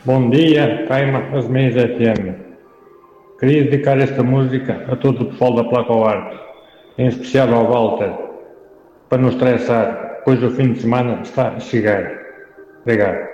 Bom dia, Caima Asmeias FM. Queria dedicar esta música a todo o pessoal da Placa ao Arte, em especial ao Walter, para não estressar, pois o fim de semana está a chegar. Obrigado.